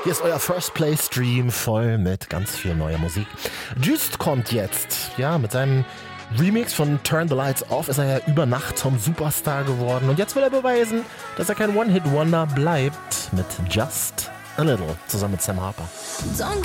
Hier ist euer First Play Stream voll mit ganz viel neuer Musik. Just kommt jetzt, ja, mit seinem Remix von Turn the Lights Off ist er ja über Nacht zum Superstar geworden und jetzt will er beweisen, dass er kein One-Hit-Wonder bleibt mit Just a Little zusammen mit Sam Harper.